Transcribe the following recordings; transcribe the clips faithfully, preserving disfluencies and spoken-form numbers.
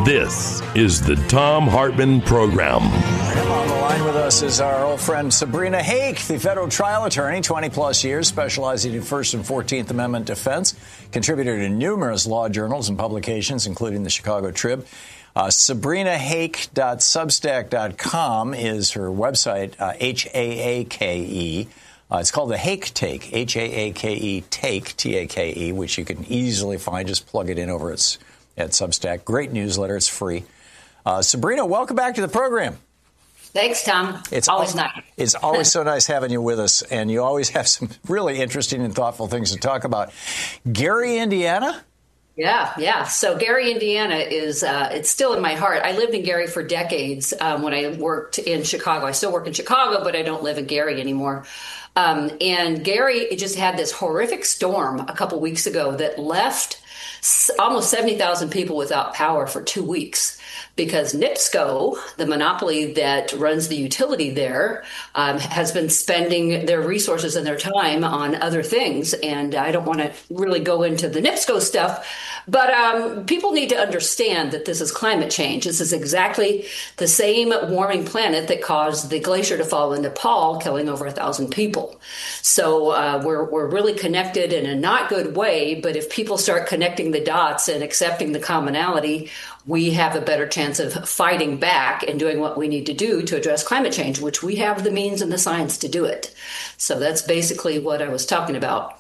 This is the Thom Hartmann Program. On the line with us is our old friend Sabrina Hake, the federal trial attorney, twenty plus years, specializing in First and fourteenth Amendment defense, contributor to numerous law journals and publications, including the Chicago Trib. Uh, Sabrina Hake dot substack dot com is her website, uh, H A A K E. Uh, it's called the Hake Take, H A A K E Take, T A K E, which you can easily find. Just plug it in over at, at Substack. Great newsletter. It's free. Uh, Sabrina, welcome back to the program. Thanks, Tom. It's always al- nice. It's always so nice having you with us, and you always have some really interesting and thoughtful things to talk about. Gary, Indiana? Yeah, yeah. So Gary, Indiana is, uh, it's still in my heart. I lived in Gary for decades um, when I worked in Chicago. I still work in Chicago, but I don't live in Gary anymore. Um, and Gary it just had this horrific storm a couple weeks ago that left s- almost seventy thousand people without power for two weeks because NIPSCO, the monopoly that runs the utility there, um, has been spending their resources and their time on other things. And I don't want to really go into the NIPSCO stuff, but um, people need to understand that this is climate change. This is exactly the same warming planet that caused the glacier to fall in Nepal, killing over a thousand people. So uh, we're we're really connected in a not good way. But if people start connecting the dots and accepting the commonality, we have a better chance of fighting back and doing what we need to do to address climate change, which we have the means and the science to do it. So that's basically what I was talking about.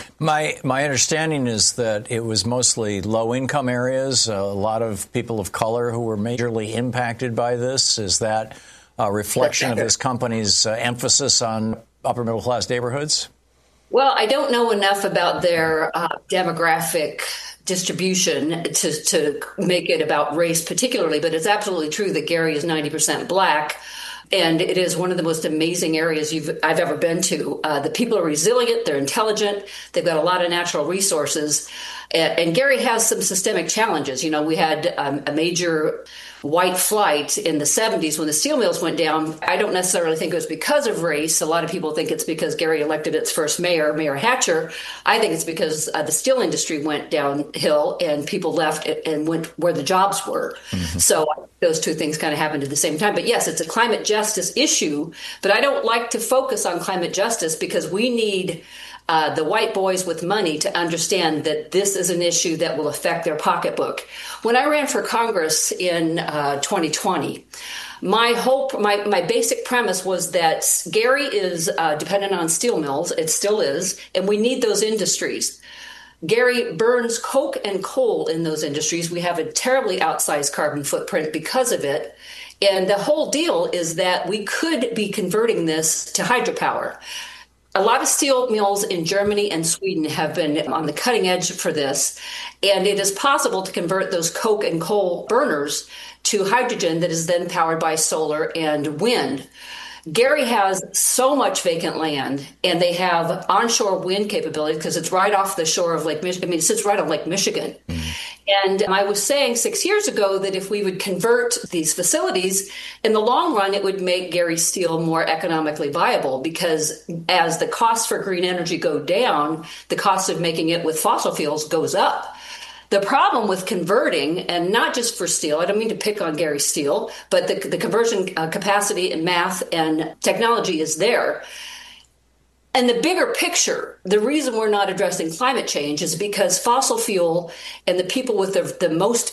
My my understanding is that it was mostly low-income areas, a lot of people of color who were majorly impacted by this. Is that a reflection of this company's uh, emphasis on upper middle-class neighborhoods? Well, I don't know enough about their uh, demographic distribution to, to make it about race particularly, but it's absolutely true that Gary is ninety percent black. And it is one of the most amazing areas you've, I've ever been to. Uh, the people are resilient. They're intelligent. They've got a lot of natural resources. And, and Gary has some systemic challenges. You know, we had um, a major white flight in the seventies when the steel mills went down. I don't necessarily think it was because of race. A lot of people think it's because Gary elected its first mayor, Mayor Hatcher. I think it's because uh, the steel industry went downhill and people left and went where the jobs were. Mm-hmm. So those two things kind of happened at the same time. But yes, it's a climate justice issue. But I don't like to focus on climate justice because we need Uh, the white boys with money to understand that this is an issue that will affect their pocketbook. When I ran for Congress in uh, twenty twenty, my hope, my, my basic premise was that Gary is uh, dependent on steel mills. It still is. And we need those industries. Gary burns coke and coal in those industries. We have a terribly outsized carbon footprint because of it. And the whole deal is that we could be converting this to hydropower. A lot of steel mills in Germany and Sweden have been on the cutting edge for this, and it is possible to convert those coke and coal burners to hydrogen that is then powered by solar and wind. Gary has so much vacant land, and they have onshore wind capability because it's right off the shore of Lake Michigan. I mean, it sits right on Lake Michigan. Mm. And I was saying six years ago that if we would convert these facilities, in the long run, it would make Gary Steel more economically viable because as the costs for green energy go down, the cost of making it with fossil fuels goes up. The problem with converting, and not just for steel, I don't mean to pick on Gary Steel, but the, the conversion uh, capacity and math and technology is there. And the bigger picture, the reason we're not addressing climate change is because fossil fuel and the people with the, the most